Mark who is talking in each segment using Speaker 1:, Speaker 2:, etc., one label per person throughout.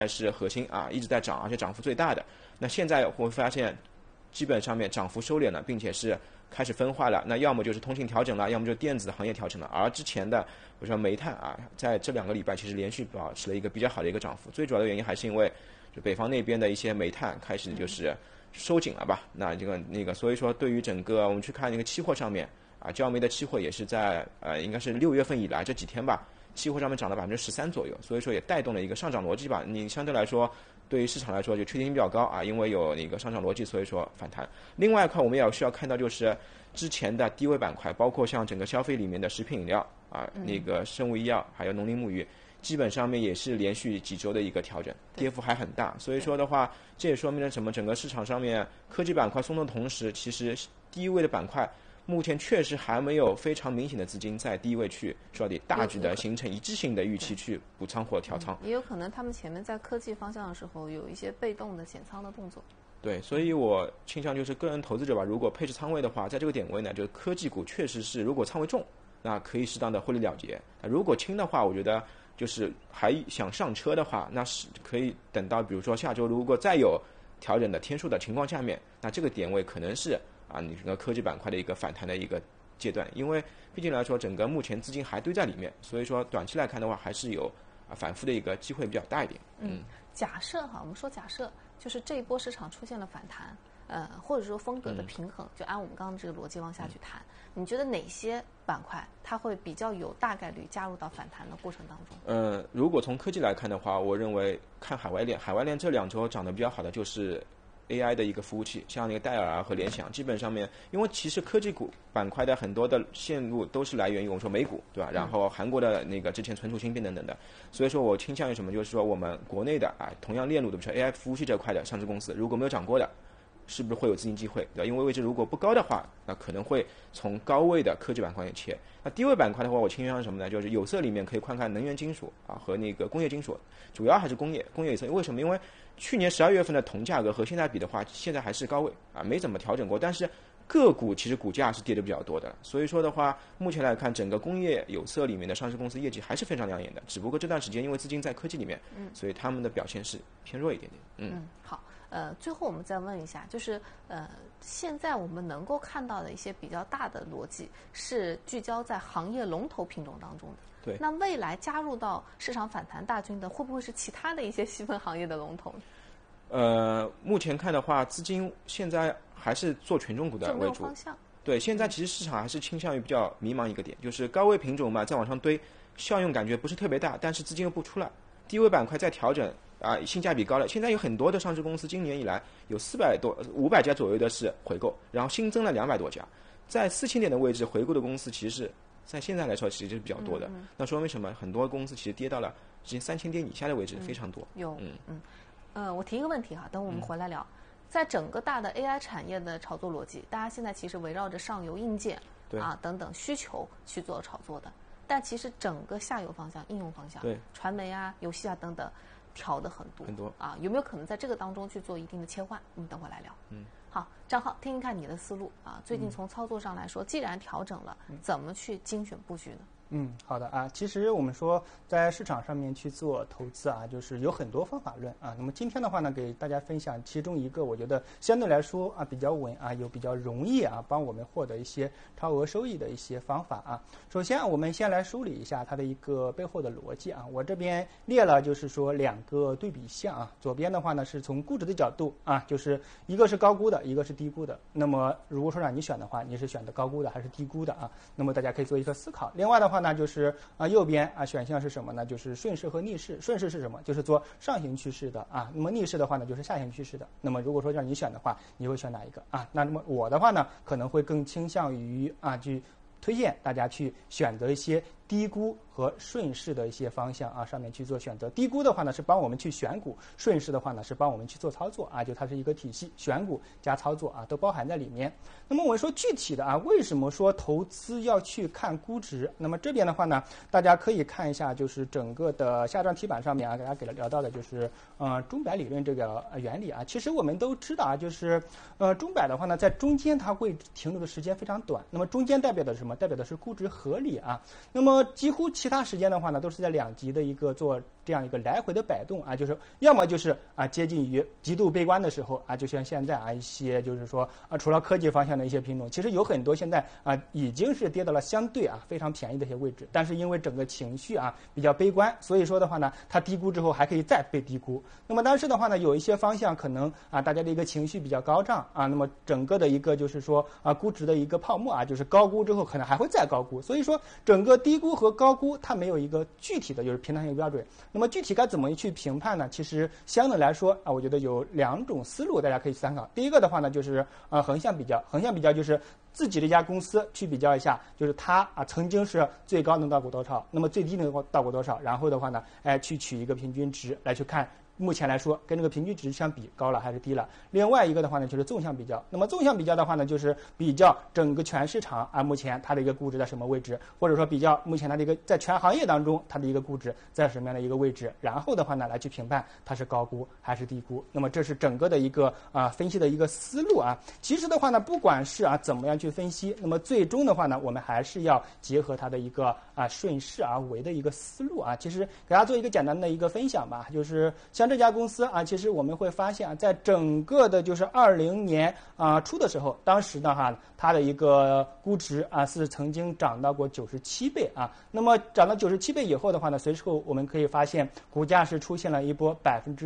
Speaker 1: 是核心啊，一直在涨，而且涨幅最大的。那现在我会发现，基本上面涨幅收敛了，并且是开始分化了。那要么就是通信调整了，要么就电子行业调整了。而之前的比如说煤炭啊，在这2个礼拜其实连续保持了一个比较好的一个涨幅。最主要的原因还是因为就北方那边的一些煤炭开始就是收紧了吧。那所以说对于整个我们去看那个期货上面啊，焦煤的期货也是在应该是6月份以来这几天吧，期货上面涨了13%左右，所以说也带动了一个上涨逻辑吧。你相对来说，对于市场来说就确定性比较高啊，因为有那个上涨逻辑，所以说反弹。另外一块我们也需要看到就是之前的低位板块，包括像整个消费里面的食品饮料啊，那个生物医药还有农林牧渔，基本上面也是连续几周的一个调整，跌幅还很大。所以说的话，这也说明了什么？整个市场上面科技板块松动的同时，其实低位的板块目前确实还没有非常明显的资金在低位去说得大举的形成一致性的预期去补仓或调仓。
Speaker 2: 也有可能他们前面在科技方向的时候有一些被动的减仓的动作。
Speaker 1: 对，所以我倾向就是个人投资者吧，如果配置仓位的话，在这个点位呢，就是科技股确实是如果仓位重，那可以适当的获利了结。如果轻的话，我觉得就是还想上车的话，那是可以等到比如说下周如果再有调整的天数的情况下面，那这个点位可能是你整个科技板块的一个反弹的一个阶段。因为毕竟来说，整个目前资金还堆在里面，所以说短期来看的话，还是有反复的一个机会比较大一点。
Speaker 2: 假设我们说假设就是这一波市场出现了反弹，或者说风格的平衡，就按我们刚刚这个逻辑往下去谈，你觉得哪些板块它会比较有大概率加入到反弹的过程当中？
Speaker 1: 如果从科技来看的话，我认为看海外链这2周涨得比较好的就是AI 的一个服务器，像那个戴尔和联想，基本上面，因为其实科技股板块的很多的线路都是来源于我们说美股，对吧？然后韩国的那个之前存储芯片等等的，所以说我倾向于什么？就是说我们国内的同样链路的，比如说 AI 服务器这块的上市公司，如果没有涨过的，是不是会有资金机会？对吧？因为位置如果不高的话，那可能会从高位的科技板块也切。那低位板块的话，我倾向于什么呢？就是有色里面可以看看能源金属和那个工业金属，主要还是工业有色。为什么？因为去年12月份的铜价格和现在比的话，现在还是高位没怎么调整过。但是个股其实股价是跌得比较多的，所以说的话，目前来看，整个工业有色里面的上市公司业绩还是非常亮眼的。只不过这段时间因为资金在科技里面，所以他们的表现是偏弱一点点。
Speaker 2: 好。最后我们再问一下，就是现在我们能够看到的一些比较大的逻辑是聚焦在行业龙头品种当中的。
Speaker 1: 对。
Speaker 2: 那未来加入到市场反弹大军的，会不会是其他的一些细分行业的龙头
Speaker 1: 呢？目前看的话，资金现在还是做权重股的为主。
Speaker 2: 方向。
Speaker 1: 对，现在其实市场还是倾向于比较迷茫一个点，就是高位品种嘛，再往上堆，效用感觉不是特别大，但是资金又不出来。低位板块再调整。性价比高了。现在有很多的上市公司，今年以来有500家左右的是回购，然后新增了200多家，在4000点的位置回购的公司，其实是在现在来说其实是比较多的。那说明什么？很多公司其实跌到了直接3000点以下的位置，非常多。
Speaker 2: 我提一个问题等我们回来聊。在整个大的 AI 产业的炒作逻辑，大家现在其实围绕着上游硬件等等需求去做炒作的，但其实整个下游方向、应用方向，传媒游戏等等。调的很多有没有可能在这个当中去做一定的切换？我们等会来聊。好，张浩，听听看你的思路最近从操作上来说，既然调整了，怎么去精选布局呢？
Speaker 3: 好的其实我们说在市场上面去做投资就是有很多方法论那么今天的话呢，给大家分享其中一个我觉得相对来说比较稳又比较容易帮我们获得一些超额收益的一些方法首先我们先来梳理一下它的一个背后的逻辑我这边列了就是说2个对比项左边的话呢是从估值的角度就是一个是高估的，一个是低估的。那么如果说让你选的话，你是选的高估的还是低估的那么大家可以做一个思考。另外的话那就是右边选项是什么呢？就是顺势和逆势。顺势是什么？就是做上行趋势的那么逆势的话呢，就是下行趋势的。那么如果说让你选的话，你会选哪一个那么我的话呢，可能会更倾向于去推荐大家去选择一些低估和顺势的一些方向上面去做选择。低估的话呢是帮我们去选股，顺势的话呢是帮我们去做操作就它是一个体系，选股加操作都包含在里面。那么我们说具体的为什么说投资要去看估值？那么这边的话呢，大家可以看一下，就是整个的下张题板上面给大家给了聊到的就是钟摆理论这个原理其实我们都知道就是钟摆的话呢，在中间它会停留的时间非常短。那么中间代表的是什么？代表的是估值合理那么几乎其他时间的话呢，都是在2级的一个做这这样一个来回的摆动啊，就是要么就是接近于极度悲观的时候啊，就像现在一些就是说除了科技方向的一些品种，其实有很多现在已经是跌到了相对非常便宜的一些位置，但是因为整个情绪比较悲观，所以说的话呢，它低估之后还可以再被低估。那么但是的话呢，有一些方向可能大家的一个情绪比较高涨那么整个的一个就是说估值的一个泡沫就是高估之后可能还会再高估，所以说整个低估和高估它没有一个具体的就是评判性标准。那么具体该怎么去评判呢？其实相对来说我觉得有2种思路大家可以参考。第一个的话呢，就是横向比较，横向比较就是自己的一家公司去比较一下，就是它曾经是最高能到过多少，那么最低能到过多少，然后的话呢，去取一个平均值来去看。目前来说，跟这个平均值相比，高了还是低了？另外一个的话呢，就是纵向比较。那么纵向比较的话呢，就是比较整个全市场目前它的一个估值在什么位置，或者说比较目前它的一个在全行业当中它的一个估值在什么样的一个位置，然后的话呢来去评判它是高估还是低估。那么这是整个的一个分析的一个思路其实的话呢，不管是怎么样去分析，那么最终的话呢，我们还是要结合它的一个顺势而为的一个思路其实给大家做一个简单的一个分享吧，就是像这家公司其实我们会发现在整个的就是20年初的时候，当时呢它的一个估值是曾经涨到过97倍那么涨到97倍以后的话呢，随后我们可以发现股价是出现了一波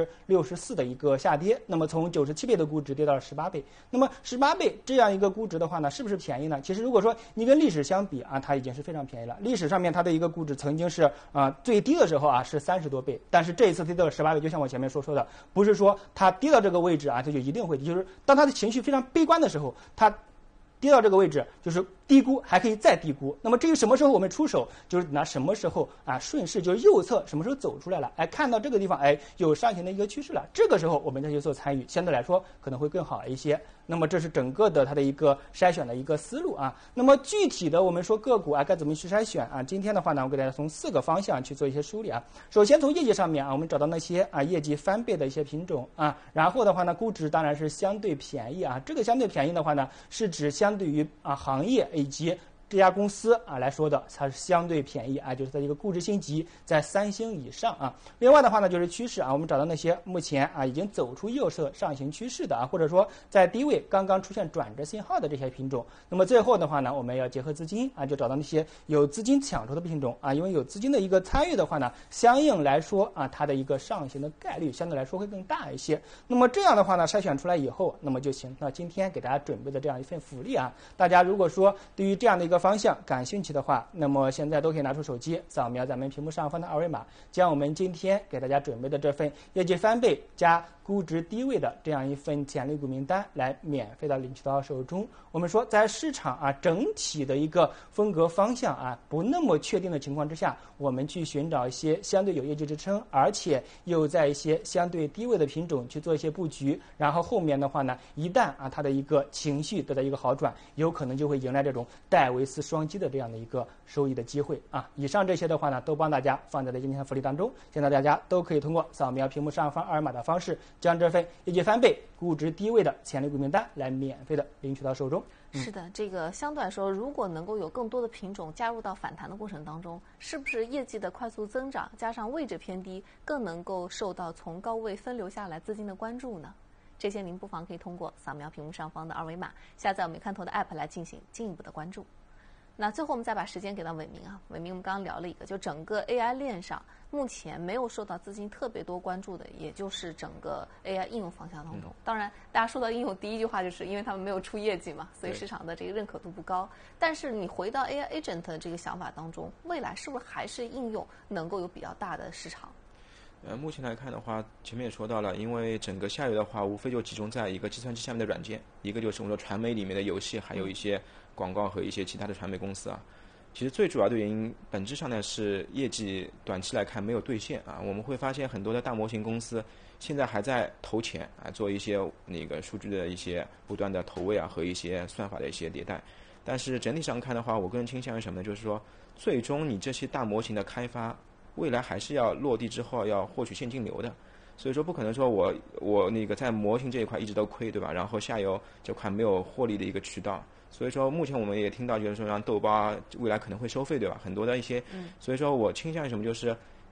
Speaker 3: 64%的一个下跌，那么从97倍的估值跌到了18倍。那么18倍这样一个估值的话呢，是不是便宜呢？其实如果说你跟历史相比它已经是非常便宜了。历史上面它的一个估值曾经是最低的时候是30多倍，但是这一次跌到了18倍，就像我前面说的，不是说它跌到这个位置它就一定会低，就是当它的情绪非常悲观的时候，它跌到这个位置就是低估还可以再低估。那么至于什么时候我们出手，就是拿什么时候顺势就是右侧什么时候走出来了看到这个地方有上行的一个趋势了，这个时候我们再去做参与，相对来说可能会更好一些。那么这是整个的它的一个筛选的一个思路那么具体的我们说个股该怎么去筛选今天的话呢，我给大家从4个方向去做一些梳理首先从业绩上面我们找到那些业绩翻倍的一些品种然后的话呢，估值当然是相对便宜这个相对便宜的话呢，是指相对于行业以及这家公司来说的，它是相对便宜就是在一个估值星级在3星以上另外的话呢，就是趋势我们找到那些目前已经走出右侧上行趋势的或者说在低位刚刚出现转折信号的这些品种。那么最后的话呢，我们要结合资金就找到那些有资金抢筹的品种因为有资金的一个参与的话呢，相应来说它的一个上行的概率相对来说会更大一些。那么这样的话呢，筛选出来以后，那么就行。那今天给大家准备的这样一份福利大家如果说对于这样的一个方向感兴趣的话，那么现在都可以拿出手机扫描咱们屏幕上方的2维码，将我们今天给大家准备的这份业绩翻倍加估值低位的这样一份潜力股名单来免费的领取到手中。我们说在市场整体的一个风格方向不那么确定的情况之下，我们去寻找一些相对有业绩支撑，而且又在一些相对低位的品种去做一些布局，然后后面的话呢，一旦它的一个情绪得到一个好转，有可能就会迎来这种戴维斯双击的这样的一个收益的机会以上这些的话呢，都帮大家放在了今天的福利当中。现在大家都可以通过扫描屏幕上方2维码的方式，将这份业绩翻倍估值低位的潜力股名单来免费的领取到手中。
Speaker 2: 是的，这个相对来说，如果能够有更多的品种加入到反弹的过程当中，是不是业绩的快速增长加上位置偏低，更能够受到从高位分流下来资金的关注呢？这些您不妨可以通过扫描屏幕上方的2维码，下载我们看头的 app 来进行进一步的关注。那最后我们再把时间给到伟明伟明我们刚刚聊了一个，就整个 AI 链上目前没有受到资金特别多关注的，也就是整个 AI 应用方向当中。当然大家说到应用第一句话就是因为他们没有出业绩嘛，所以市场的这个认可度不高。但是你回到 AI agent 的这个想法当中，未来是不是还是应用能够有比较大的市场？
Speaker 1: 目前来看的话，前面也说到了，因为整个下游的话，无非就集中在一个计算机下面的软件，一个就是我们说传媒里面的游戏，还有一些广告和一些其他的传媒公司其实最主要的原因，本质上呢是业绩短期来看没有兑现我们会发现很多的大模型公司现在还在投钱做一些那个数据的一些不断的投喂和一些算法的一些迭代。但是整体上看的话，我个人倾向于什么呢？就是说，最终你这些大模型的开发，未来还是要落地之后要获取现金流的。所以说不可能说我那个在模型这一块一直都亏，对吧？然后下游这块没有获利的一个渠道。所以说目前我们也听到就是说让豆包未来可能会收费，对吧？很多的一些，所以说我倾向于什么？就是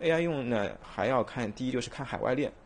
Speaker 1: AI 用呢还要看第一就是看海外链，